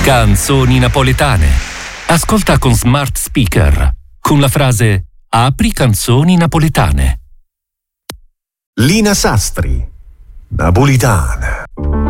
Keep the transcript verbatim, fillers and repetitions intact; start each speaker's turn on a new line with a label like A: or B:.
A: Canzoni napoletane. Ascolta con smart speaker con la frase "Apri canzoni napoletane".
B: Lina Sastri, napolitana.